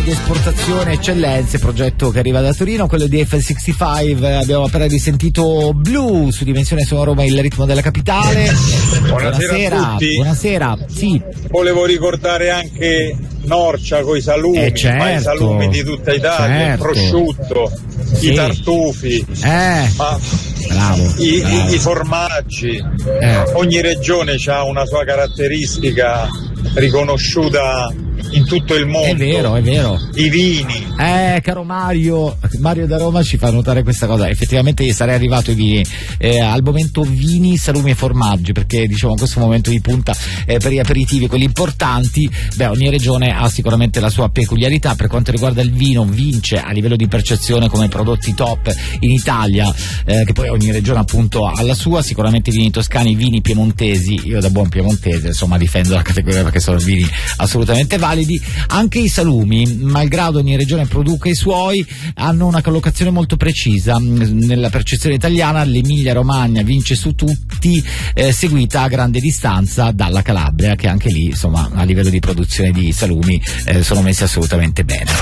di esportazione, eccellenze, progetto che arriva da Torino, quello di F65. Abbiamo appena risentito Blue su Dimensione Sono Roma, il ritmo della capitale. Buonasera a tutti. Buonasera, sì. Volevo ricordare anche Norcia coi salumi, certo, ma i salumi di tutta Italia, certo. Il prosciutto, Sì. i tartufi, Bravo. i formaggi. Ogni regione ha una sua caratteristica riconosciuta in tutto il mondo. È vero. I vini. Caro Mario da Roma ci fa notare questa cosa. Effettivamente gli sarei arrivato i vini. Al momento vini, salumi e formaggi, perché diciamo in questo momento di punta per gli aperitivi, quelli importanti. Ogni regione ha sicuramente la sua peculiarità. Per quanto riguarda il vino, vince a livello di percezione come prodotti top in Italia, che poi ogni regione appunto ha la sua. Sicuramente i vini toscani, i vini piemontesi. Io da buon piemontese insomma difendo la categoria perché sono vini assolutamente validi. Anche i salumi, malgrado ogni regione produca i suoi, hanno una collocazione molto precisa. Nella percezione italiana l'Emilia Romagna vince su tutti, seguita a grande distanza dalla Calabria, che anche lì insomma a livello di produzione di salumi sono messi assolutamente bene.